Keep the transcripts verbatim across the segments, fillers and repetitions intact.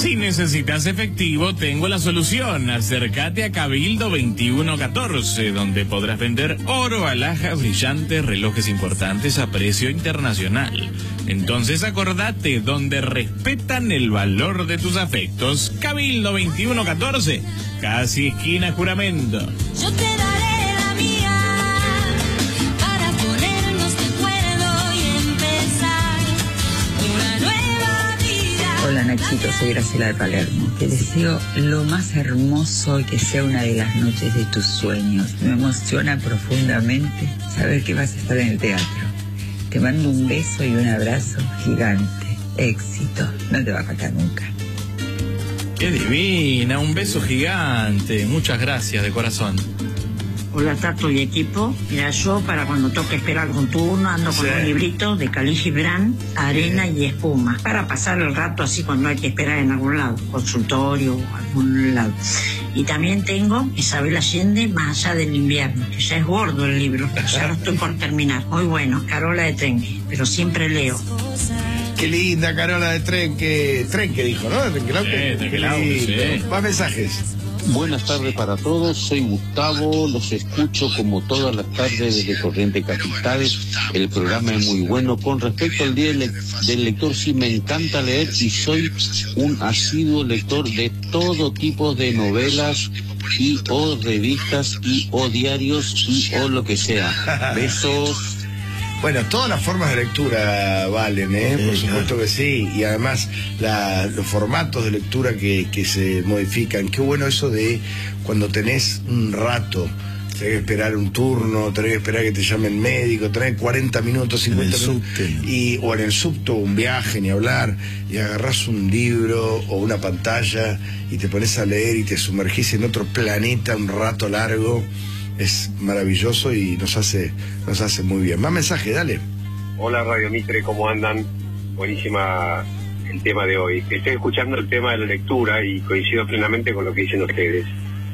Si necesitas efectivo, tengo la solución. Acércate a Cabildo veintiuno catorce, donde podrás vender oro, alhajas brillantes, relojes importantes a precio internacional. Entonces acordate, donde respetan el valor de tus afectos. Cabildo veintiuno catorce, casi esquina Juramento. Yo te daré la mía para ponernos de acuerdo y empezar una nueva vida. Hola Nachito, soy Graciela de Palermo. Te deseo lo más hermoso y que sea una de las noches de tus sueños. Me emociona profundamente saber que vas a estar en el teatro. Te mando un beso y un abrazo gigante. Éxito, no te va a faltar nunca. ¡Qué divina! Un beso gigante. Muchas gracias de corazón. Hola Tato y equipo. Mira, yo para cuando toque esperar un turno ando con sí. un librito de Khalil Gibran, Arena y Espuma, para pasar el rato así cuando hay que esperar en algún lado, consultorio o algún lado. Y también tengo Isabel Allende, Más allá del invierno, que ya es gordo el libro, ya lo estoy por terminar. Muy bueno, Carola de Trenque, pero siempre leo. Qué linda Carola de Trenque. Trenque dijo, ¿no? De Trenquelauque. Sí, Trenquelauque, sí. Más mensajes. Buenas tardes para todos, soy Gustavo, los escucho como todas las tardes desde Corriente Capital, el programa es muy bueno. Con respecto al día del, del lector, sí me encanta leer y soy un asiduo lector de todo tipo de novelas y o revistas y o diarios y o lo que sea. Besos. Bueno, todas las formas de lectura valen, ¿eh? Sí, por supuesto que sí. Y además la, los formatos de lectura que, que se modifican. Qué bueno eso de cuando tenés un rato, tenés que esperar un turno, tenés que esperar que te llame el médico, tenés cuarenta minutos, cincuenta minutos. Y, o en el subte, un viaje, ni hablar, y agarrás un libro o una pantalla y te pones a leer y te sumergís en otro planeta un rato largo. Es maravilloso y nos hace nos hace muy bien. Más mensaje, dale. Hola Radio Mitre, ¿cómo andan? Buenísima el tema de hoy. Estoy escuchando el tema de la lectura y coincido plenamente con lo que dicen ustedes.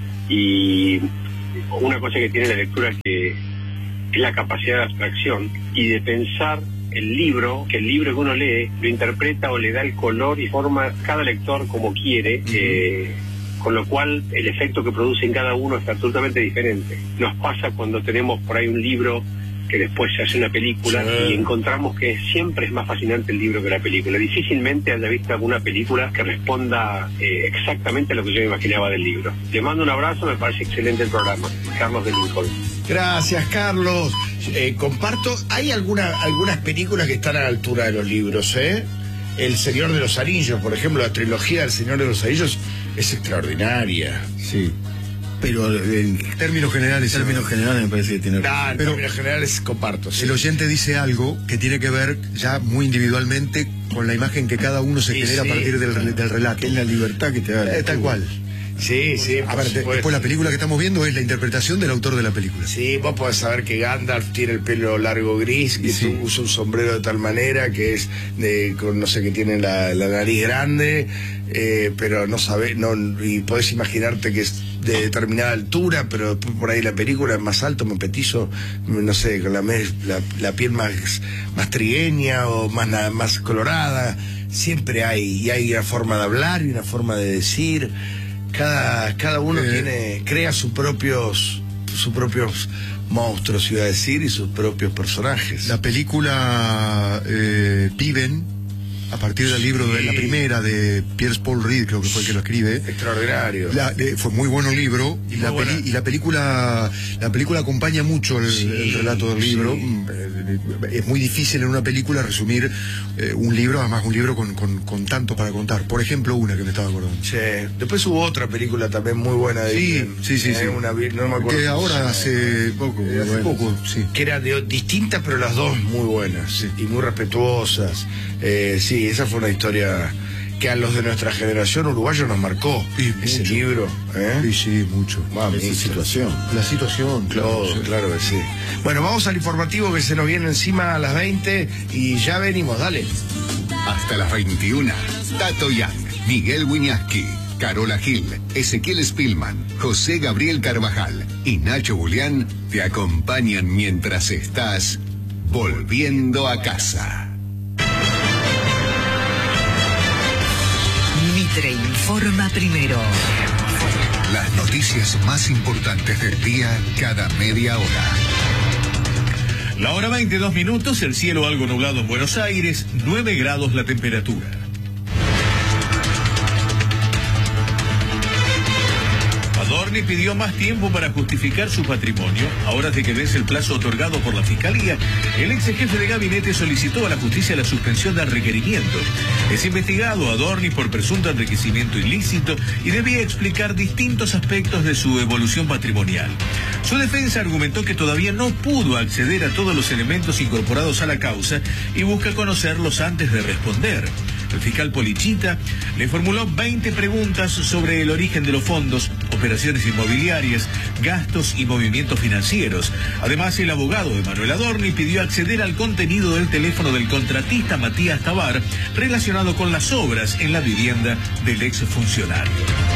Y una cosa que tiene la lectura es que es la capacidad de abstracción y de pensar el libro, que el libro que uno lee lo interpreta o le da el color y forma cada lector como quiere. Uh-huh. eh, con lo cual el efecto que produce en cada uno es absolutamente diferente. Nos pasa cuando tenemos por ahí un libro que después se hace una película, sí. y encontramos que siempre es más fascinante el libro que la película. Difícilmente haya visto alguna película que responda eh, exactamente a lo que yo me imaginaba del libro. Te mando un abrazo, me parece excelente el programa. Carlos de Lincoln. Gracias, Carlos. Eh, comparto, hay alguna, algunas películas que están a la altura de los libros, ¿eh? El Señor de los Anillos, por ejemplo, la trilogía del Señor de los Anillos es extraordinaria. Sí. Pero en términos generales... En términos generales me parece que tiene... No, en pero términos generales comparto. Sí. El oyente dice algo que tiene que ver ya muy individualmente con la imagen que cada uno se sí, genera sí, a partir del, claro. del relato. Que es la libertad que te da. Eh, tal cual. Sí, sí. A ver, después la película que estamos viendo es la interpretación del autor de la película. Sí, vos podés saber que Gandalf tiene el pelo largo gris, que sí. usa un sombrero de tal manera que es de, con, no sé, que tiene la, la nariz grande, eh, pero no sabés, no, y podés imaginarte que es de determinada altura, pero después por ahí la película es más alto, más petizo, no sé, con la, la, la piel más, más trigueña o más, más colorada. Siempre hay, y hay una forma de hablar y una forma de decir. Cada, cada uno eh, tiene, crea sus propios, sus propios monstruos, iba a decir, y sus propios personajes. La película eh, Viven, a partir del sí. libro de la primera de Pierce Paul Reed, creo que fue el que lo escribe. Extraordinario. La, eh, fue muy bueno el libro y, y la, peli, y la película la película acompaña mucho el, sí, el relato del libro. Sí. Es muy difícil en una película resumir eh, un libro, además un libro con, con, con tanto para contar. Por ejemplo, una que me estaba acordando. Sí. Después hubo otra película también muy buena de Sí, Viven. sí, sí, eh, sí. Una, no me acuerdo. Que ahora hace poco, eh, hace bueno, poco, sí. Que eran de, distintas, pero las dos muy buenas sí. y muy respetuosas. Eh, sí, esa fue una historia que a los de nuestra generación uruguayo nos marcó. Sí, ese mucho. libro, ¿eh? Sí, sí, mucho. Mami, esa situación. La situación, claro. Todo, sí. Claro que sí. Bueno, vamos al informativo que se nos viene encima a las veinte y ya venimos, dale. Hasta las veintiuna. Tato Yang, Miguel Wiñaski, Carola Gil, Ezequiel Spillman, José Gabriel Carvajal y Nacho Julián te acompañan mientras estás volviendo a casa. Mitre informa primero. Las noticias más importantes del día cada media hora. La hora veintidós minutos, el cielo algo nublado en Buenos Aires, nueve grados la temperatura. Adorni pidió más tiempo para justificar su patrimonio. Ahora de que vence el plazo otorgado por la Fiscalía, el ex jefe de gabinete solicitó a la justicia la suspensión del requerimiento. Es investigado Adorni por presunto enriquecimiento ilícito y debía explicar distintos aspectos de su evolución patrimonial. Su defensa argumentó que todavía no pudo acceder a todos los elementos incorporados a la causa y busca conocerlos antes de responder. El fiscal Polichita le formuló veinte preguntas sobre el origen de los fondos, operaciones inmobiliarias, gastos y movimientos financieros. Además, el abogado de Manuel Adorni pidió acceder al contenido del teléfono del contratista Matías Tabar relacionado con las obras en la vivienda del exfuncionario.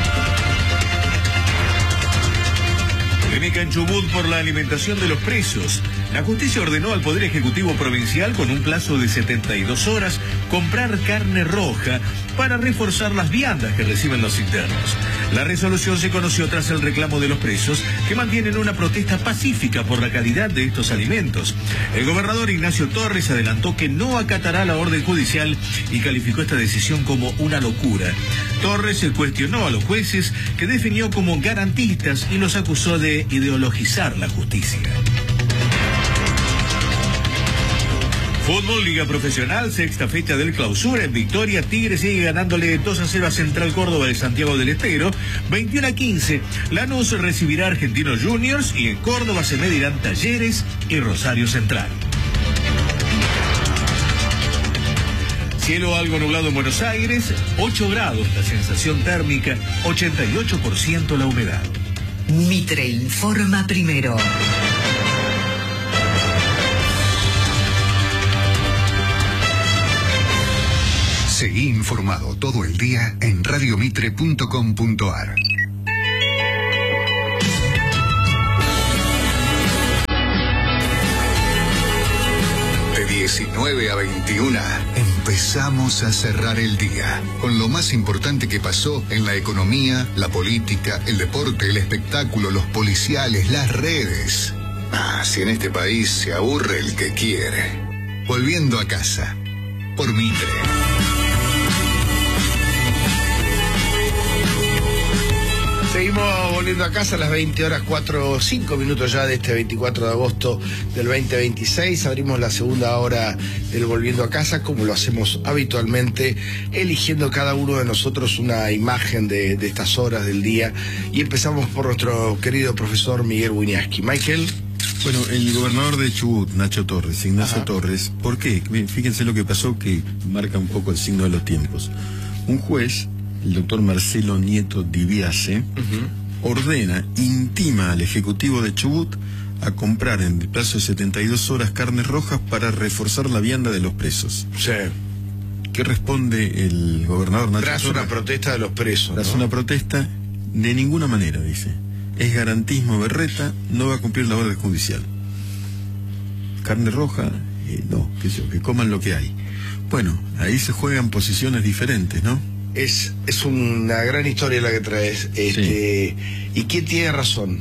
Polémica en Chubut por la alimentación de los presos. La justicia ordenó al Poder Ejecutivo Provincial, con un plazo de setenta y dos horas, comprar carne roja para reforzar las viandas que reciben los internos. La resolución se conoció tras el reclamo de los presos, que mantienen una protesta pacífica por la calidad de estos alimentos. El gobernador Ignacio Torres adelantó que no acatará la orden judicial y calificó esta decisión como una locura. Torres cuestionó a los jueces, que definió como garantistas, y los acusó de ideologizar la justicia. Fútbol, Liga Profesional, sexta fecha del Clausura. En Victoria, Tigre sigue ganándole dos a cero a Central Córdoba de Santiago del Estero. veintiuno a quince, Lanús recibirá a Argentinos Juniors y en Córdoba se medirán Talleres y Rosario Central. Cielo algo nublado en Buenos Aires, ocho grados la sensación térmica, ochenta y ocho por ciento la humedad. Mitre informa primero. Seguí informado todo el día en radio mitre punto com punto ar. De diecinueve a veintiuno empezamos a cerrar el día con lo más importante que pasó en la economía, la política, el deporte, el espectáculo, los policiales, las redes. Ah, si en este país se aburre el que quiere. Volviendo a casa, por Mitre. Seguimos volviendo a casa a las veinte horas cuatro o cinco minutos ya de este veinticuatro de agosto del veinte veintiséis. Abrimos la segunda hora del Volviendo a Casa, como lo hacemos habitualmente, eligiendo cada uno de nosotros una imagen de, de estas horas del día. Y empezamos por nuestro querido profesor Miguel Wiñaski. Michael. Bueno, el gobernador de Chubut, Nacho Torres, Ignacio Ajá. Torres, ¿por qué? Fíjense lo que pasó, que marca un poco el signo de los tiempos. Un juez, el doctor Marcelo Nieto Dibiase, uh-huh. ordena, intima al Ejecutivo de Chubut a comprar en el plazo de setenta y dos horas carnes rojas para reforzar la vianda de los presos. Sí. ¿Qué responde el gobernador Nacho Tras Torres? una protesta de los presos, Tras ¿no? una protesta, de ninguna manera, dice. Es garantismo berreta, no va a cumplir la orden judicial. Carne roja, eh, no, que, que coman lo que hay. Bueno, ahí se juegan posiciones diferentes, ¿no? Es, es una gran historia la que traes. Este, sí. ¿Y quién tiene razón?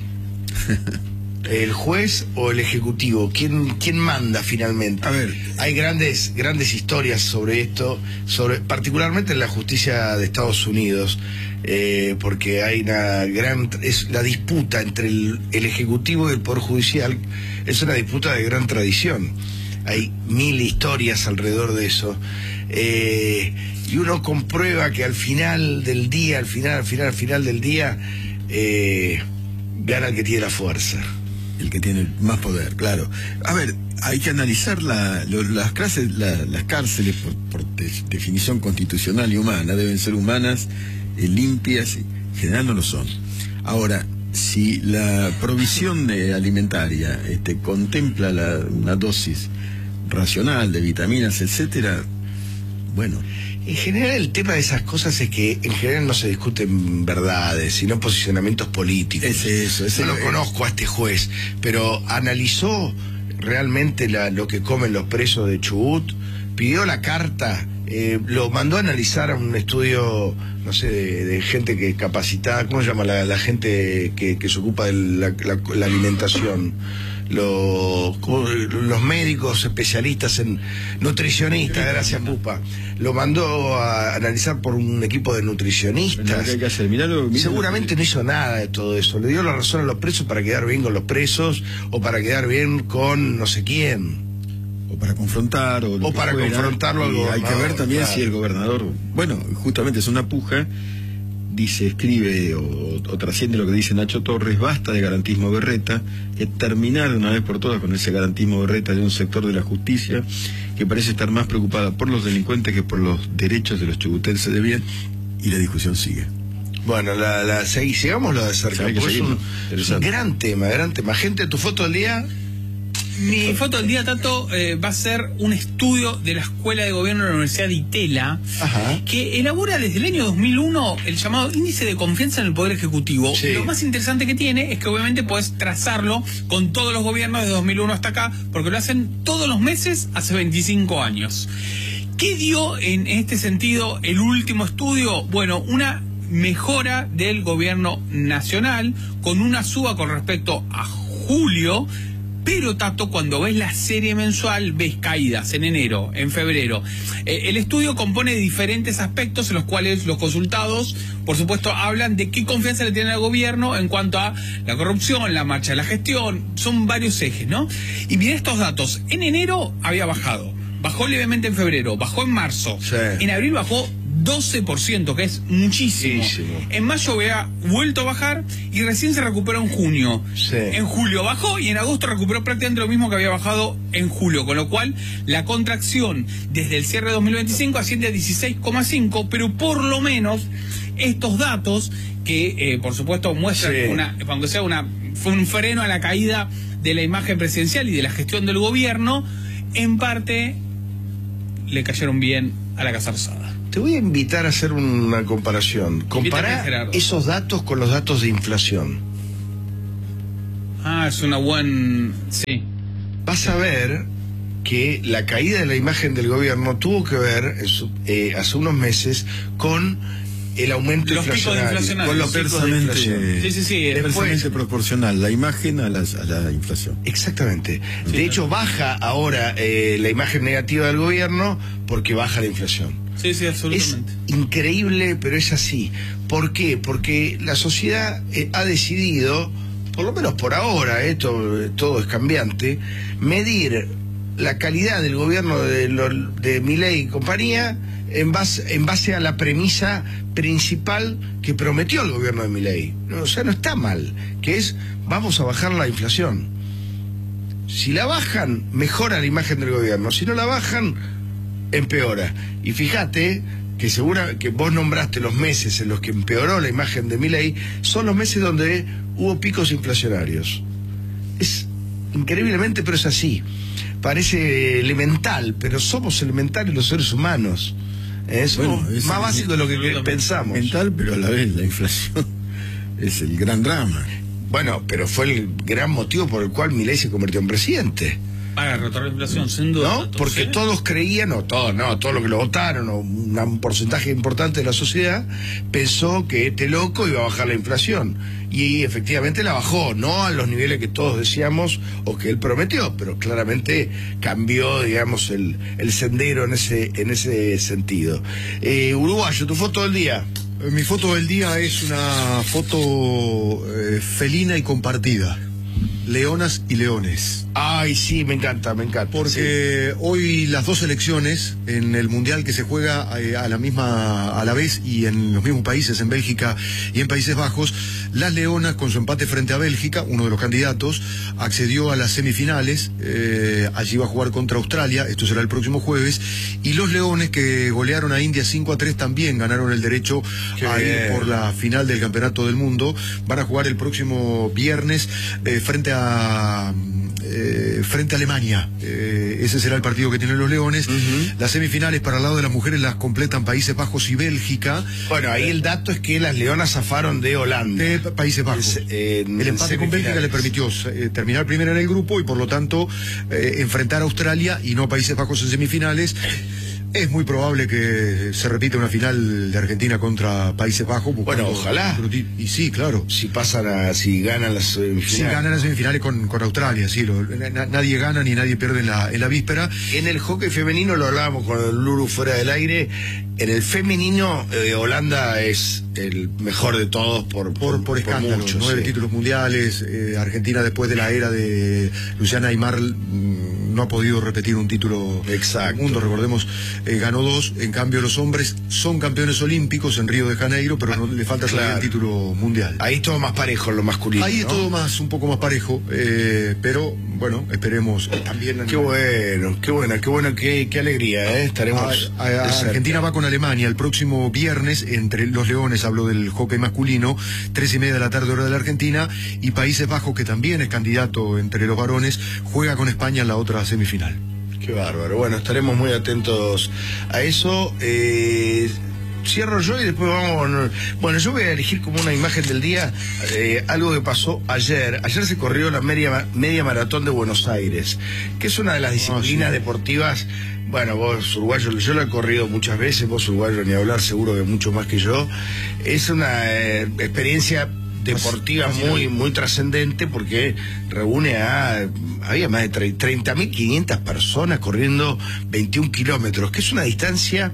¿El juez o el ejecutivo? ¿Quién, quién manda finalmente? A ver, hay grandes, grandes historias sobre esto, sobre, particularmente en la justicia de Estados Unidos, eh, porque hay una gran, es la disputa entre el, el ejecutivo y el poder judicial, es una disputa de gran tradición. Hay mil historias alrededor de eso. Eh, y uno comprueba que al final del día, al final, al final, al final del día, eh, gana el que tiene la fuerza. El que tiene más poder, claro. A ver, hay que analizar la, lo, las, clases, la, las cárceles por, por de, definición constitucional y humana. Deben ser humanas, eh, limpias, y en general no lo son. Ahora, si la provisión de alimentaria este, contempla la, una dosis racional de vitaminas, etcétera, bueno. En general el tema de esas cosas es que en general no se discuten verdades, sino posicionamientos políticos. Es eso, es no lo el... conozco a este juez, pero analizó realmente la, lo que comen los presos de Chubut, pidió la carta eh, lo mandó a analizar a un estudio, no sé, de, de gente que capacitada, ¿cómo se llama? La, la gente que, que se ocupa de la, la, la alimentación. Los, los médicos especialistas en nutricionistas, gracias Pupa, lo mandó a analizar por un equipo de nutricionistas. ¿Qué hay que hacer? Miralo, miralo. Seguramente no hizo nada de todo eso. Le dio la razón a los presos para quedar bien con los presos o para quedar bien con no sé quién. O para confrontar o, lo o que para fuera. confrontarlo al Y hay que ver también claro. si el gobernador, bueno, justamente es una puja. Dice, escribe o, o trasciende lo que dice Nacho Torres: basta de garantismo berreta, que terminar de una vez por todas con ese garantismo berreta de un sector de la justicia que parece estar más preocupada por los delincuentes que por los derechos de los chubutenses de bien, y la discusión sigue. Bueno, la, la, segui, sigámoslo de cerca, Sí, pues es un, es un gran tema, gran tema. Gente, ¿tu foto del día? Mi foto del día, Tato, eh, va a ser un estudio de la Escuela de Gobierno de la Universidad de Itela, Ajá. que elabora desde el año dos mil uno el llamado Índice de Confianza en el Poder Ejecutivo. Sí. Y lo más interesante que tiene es que obviamente puedes trazarlo con todos los gobiernos desde dos mil uno hasta acá, porque lo hacen todos los meses hace veinticinco años. ¿Qué dio en este sentido el último estudio? Bueno, una mejora del gobierno nacional con una suba con respecto a julio. Pero, Tato, cuando ves la serie mensual, ves caídas en enero, en febrero. Eh, el estudio compone de diferentes aspectos en los cuales los consultados, por supuesto, hablan de qué confianza le tienen al gobierno en cuanto a la corrupción, la marcha de la gestión. Son varios ejes, ¿no? Y mirá estos datos. En enero había bajado. Bajó levemente en febrero, bajó en marzo. Sí. En abril bajó doce por ciento, que es muchísimo. Muchísimo. En mayo había vuelto a bajar y recién se recuperó en junio. Sí. En julio bajó y en agosto recuperó prácticamente lo mismo que había bajado en julio, con lo cual la contracción desde el cierre de dos mil veinticinco asciende a dieciséis coma cinco, pero por lo menos estos datos que eh, por supuesto muestran Sí. una, aunque sea una, fue un freno a la caída de la imagen presidencial y de la gestión del gobierno, en parte le cayeron bien a la Casa Rosada. Te voy a invitar a hacer una comparación. Comparar Gerardo. esos datos con los datos de inflación. Ah, es una buena... Sí. Vas a ver que la caída de la imagen del gobierno tuvo que ver en su- eh, hace unos meses con el aumento Los picos inflacionario. inflacionarios. Con los picos de inflación. Sí, sí, sí. Es Después- inversamente proporcional la imagen a, las, a la inflación. Exactamente. De hecho, baja ahora eh, la imagen negativa del gobierno porque baja la inflación. Sí, sí, Es absolutamente. increíble, pero es así. ¿Por qué? Porque la sociedad eh, ha decidido, por lo menos por ahora, eh, todo, todo es cambiante, medir la calidad del gobierno de, lo- de Milei y compañía en base, en base a la premisa principal que prometió el gobierno de Milei. No, o sea, no está mal, que es vamos a bajar la inflación. Si la bajan, mejora la imagen del gobierno. Si no la bajan, empeora. Y fíjate que segura que vos nombraste los meses en los que empeoró la imagen de Milei, son los meses donde hubo picos inflacionarios. Es increíblemente, pero es así. Parece elemental, pero somos elementales los seres humanos. Es Bueno, es más el- básico de lo que pensamos. Mental, pero a la vez la inflación es el gran drama. Bueno, pero fue el gran motivo por el cual Milei se convirtió en presidente. Para retornar la inflación, sin duda. ¿No? Tato, Porque ¿sí? todos creían, no todos, no, todos los que lo votaron, o un, un porcentaje importante de la sociedad, pensó que este loco iba a bajar la inflación. Y efectivamente la bajó, no a los niveles que todos decíamos o que él prometió, pero claramente cambió, digamos, el, el sendero en ese, en ese sentido. Eh, Uruguayo, tu foto del día. Eh, Mi foto del día es una foto eh, felina y compartida. Leonas y leones. Ay, sí, me encanta, me encanta. Porque hoy las dos selecciones en el mundial que se juega eh, a la misma a la vez y en los mismos países, en Bélgica y en Países Bajos, las leonas con su empate frente a Bélgica, uno de los candidatos, accedió a las semifinales. Eh, allí va a jugar contra Australia, esto será el próximo jueves, y los leones que golearon a India cinco a tres también ganaron el derecho Qué a ir bien. por la final del Campeonato del Mundo. Van a jugar el próximo viernes eh, frente a eh, frente a Alemania. Eh, ese será el partido que tienen los leones. Uh-huh. Las semifinales para el lado de las mujeres las completan Países Bajos y Bélgica. Bueno, ahí el dato es que las leonas zafaron de Holanda. De Países Bajos. Es, eh, en el empate con Bélgica le permitió eh, terminar primero en el grupo y por lo tanto eh, enfrentar a Australia y no a Países Bajos en semifinales. Es muy probable que se repita una final de Argentina contra Países Bajos. Bueno, ojalá. Y sí, claro. Si pasan a, si ganan las semifinales. Si ganan las semifinales con, con Australia, sí. Lo, na, nadie gana ni nadie pierde en la, en la víspera. En el hockey femenino, lo hablábamos con el Luru fuera del aire, en el femenino eh, Holanda es el mejor de todos por, por, por, por escándalo. Mucho, nueve sí. títulos mundiales. Eh, Argentina, después de la era de Luciana Aymar, mmm, no ha podido repetir un título Exacto. del mundo. Recordemos, eh, ganó dos. En cambio, los hombres son campeones olímpicos en Río de Janeiro, pero no le falta claro. el título mundial. Ahí es todo más parejo en lo masculino. Ahí ¿no? es todo más, un poco más parejo, eh, pero bueno, esperemos también. Qué bueno, qué buena, qué bueno, qué, qué alegría, ¿eh? Estaremos. A, a, a Argentina va con Alemania el próximo viernes, entre los Leones, hablo del hockey masculino, tres y media de la tarde, hora de la Argentina, y Países Bajos, que también es candidato entre los varones, juega con España en la otra semifinal. Qué bárbaro. Bueno, estaremos muy atentos a eso. Eh, cierro yo y después vamos. Bueno, yo voy a elegir como una imagen del día eh, algo que pasó ayer. Ayer se corrió la media, media maratón de Buenos Aires, que es una de las disciplinas oh, sí. deportivas. Bueno, vos uruguayo, yo lo he corrido muchas veces, vos uruguayo ni hablar, seguro que mucho más que yo. Es una eh, experiencia deportiva muy muy trascendente porque reúne a había más de treinta mil quinientas personas corriendo veintiún kilómetros, que es una distancia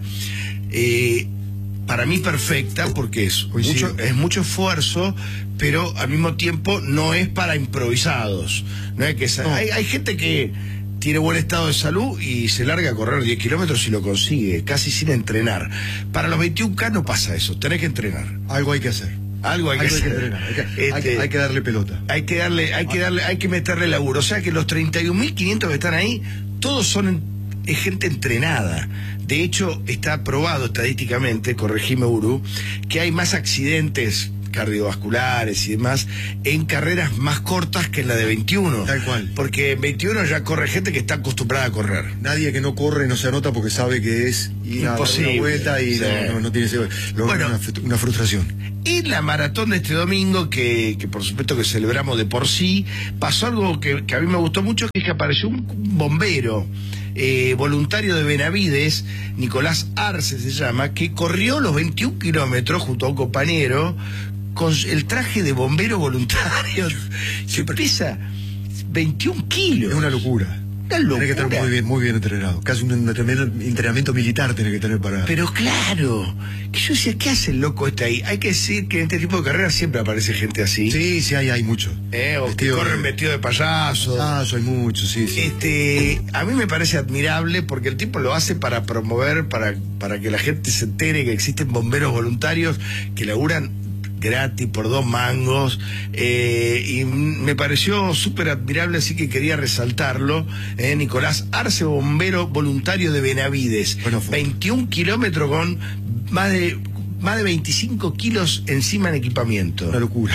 eh, para mí perfecta porque es mucho, es mucho esfuerzo, pero al mismo tiempo no es para improvisados. No es que no. Hay, hay gente que tiene buen estado de salud y se larga a correr diez kilómetros y lo consigue, casi sin entrenar. Para los veintiún K no pasa eso, tenés que entrenar. Algo hay que hacer. Algo hay que Algo hacer. Hay que, hay, que, este, hay, que, hay que darle pelota. Hay que darle, hay que darle, hay que meterle laburo. O sea que los treinta y un mil quinientos que están ahí, todos son es gente entrenada. De hecho, está probado estadísticamente, corregime Uru, que hay más accidentes cardiovasculares y demás en carreras más cortas que en la de veintiuno. Tal cual. Porque en veintiuno ya corre gente que está acostumbrada a correr. Nadie que no corre no se anota porque sabe que es ir a dar una vuelta y sí. no, no, no tiene lo, bueno, una, una frustración. Y la maratón de este domingo, que, que por supuesto que celebramos de por sí, pasó algo que, que a mí me gustó mucho, que es que apareció un, un bombero eh, voluntario de Benavides, Nicolás Arce se llama, que corrió los veintiún kilómetros junto a un compañero con el traje de bombero voluntario. Se pesa veintiún kilos. Es una locura. Una locura. Tiene que estar muy bien, muy bien entrenado. Casi un entrenamiento militar tiene que tener para... Pero claro, que yo decía, ¿qué hace el loco este ahí? Hay que decir que en este tipo de carreras siempre aparece gente así. Sí, sí, hay, hay mucho. Eh, o que corren de... vestido de payaso. Payaso, hay mucho, sí, sí. Este, a mí me parece admirable porque el tipo lo hace para promover, para, para que la gente se entere que existen bomberos voluntarios que laburan gratis por dos mangos, eh, y me pareció súper admirable, así que quería resaltarlo. eh, Nicolás Arce, bombero voluntario de Benavides, bueno, veintiún kilómetros con más de más de veinticinco kilos encima en equipamiento. Una locura.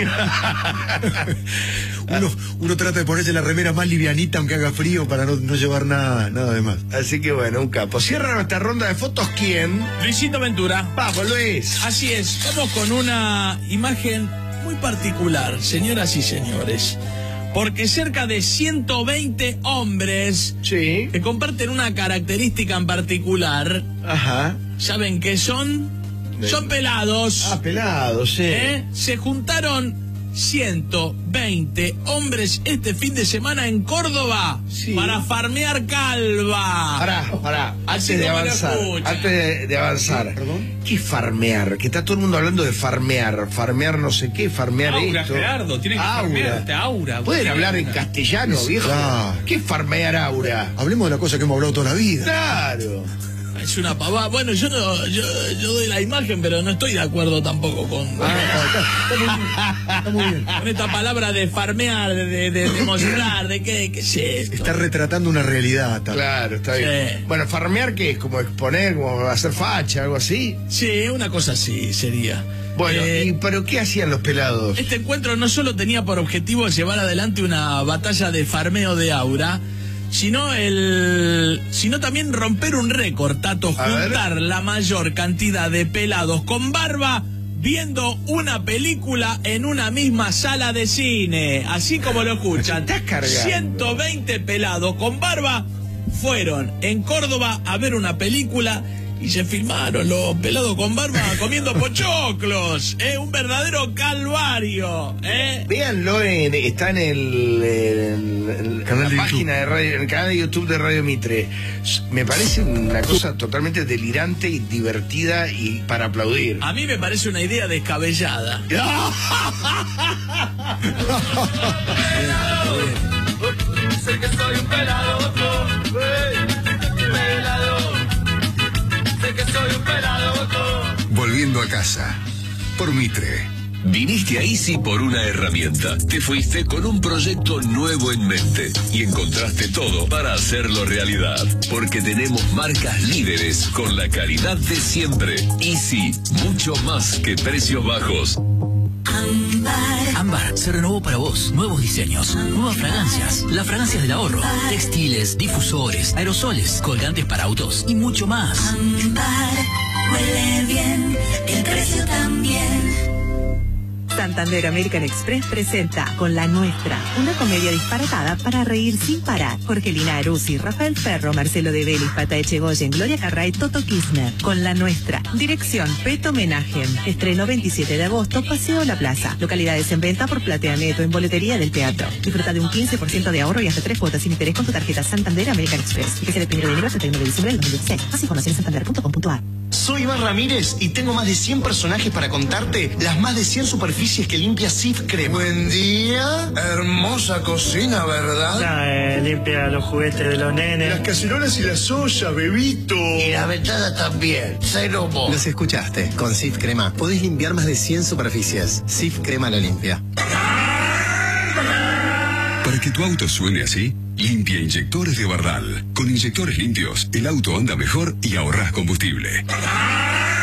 uno, uno trata de ponerse la remera más livianita aunque haga frío para no, no llevar nada, nada de más. Así que bueno, un capo. Cierra nuestra ronda de fotos, ¿quién? Luisito Ventura. Vamos, Luis. Así es, vamos con una imagen muy particular, señoras y señores. Porque cerca de ciento veinte hombres sí. que comparten una característica en particular, ajá. ¿saben qué son? Son pelados. Ah, pelados, sí. ¿Eh? Se juntaron ciento veinte hombres este fin de semana en Córdoba sí. para farmear calva. Pará, pará, antes de avanzar, antes de, de avanzar. ¿Perdón? ¿Qué farmear? Que está todo el mundo hablando de farmear, farmear no sé qué, farmear aura, esto. Gerardo, tiene que farmear este aura. ¿Pueden hablar en castellano, viejo? Claro. ¿Qué farmear aura? Hablemos de la cosa que hemos hablado toda la vida. Claro. Es una pavada. Bueno, yo no, yo, yo doy la imagen, pero no estoy de acuerdo tampoco con, ah, está, está, muy bien, está muy bien. con esta palabra de farmear, de, de, de demostrar, de qué, qué es esto. Está retratando una realidad. También. Claro, está bien. Sí. Bueno, farmear, ¿qué es? ¿Como exponer, como hacer facha, algo así? Sí, una cosa así sería. Bueno, eh, ¿y pero qué hacían los pelados? Este encuentro no solo tenía por objetivo llevar adelante una batalla de farmeo de aura, sino el sino también romper un récord, Tato, juntar la mayor cantidad de pelados con barba viendo una película en una misma sala de cine, así como lo escuchan. Estás cargando. ciento veinte pelados con barba fueron en Córdoba a ver una película y se filmaron los pelados con barba comiendo pochoclos. Es un verdadero calvario. ¿eh? Véanlo, en, está en el, en, en Canal la de página YouTube. de radio, en el canal de YouTube de Radio Mitre. Me parece una cosa totalmente delirante y divertida y para aplaudir. A mí me parece una idea descabellada. Sé que soy un pelado, pelado. Sé que soy un pelado. Volviendo a casa. Por Mitre. Viniste a Easy por una herramienta. Te fuiste con un proyecto nuevo en mente y encontraste todo para hacerlo realidad. Porque tenemos marcas líderes con la calidad de siempre. Easy, mucho más que precios bajos. Ámbar. Ámbar se renovó para vos. Nuevos diseños, nuevas fragancias, las fragancias del ahorro, textiles, difusores, aerosoles, colgantes para autos y mucho más. Ámbar, huele bien, el precio también. Santander American Express presenta Con la Nuestra, una comedia disparatada para reír sin parar. Jorgelina Aruzzi, Rafael Ferro, Marcelo De Bellis, Pata Echegoyen, Gloria Carray, Toto Kirchner. Con la Nuestra. Dirección Peto Menagen. Estreno veintisiete de agosto, Paseo La Plaza. Localidades en venta por Platea Neto en boletería del teatro. Disfruta de un quince por ciento de ahorro y hasta tres cuotas sin interés con tu tarjeta Santander American Express. Fíjese del primero de enero al treinta y uno de diciembre del dos mil dieciséis. Más información en santander punto com punto a r. Soy Iván Ramírez y tengo más de cien personajes para contarte las más de cien superficies que limpia Sif Crema. Buen día, hermosa cocina, ¿verdad? Ya, eh, limpia los juguetes de los nenes. Las cacerolas y las ollas, bebito. Y la ventana también, cero vos. Los escuchaste, con Sif Crema podés limpiar más de cien superficies. Sif Crema lo limpia. Para que tu auto suene así, limpia inyectores de Bardal. Con inyectores limpios, el auto anda mejor y ahorras combustible.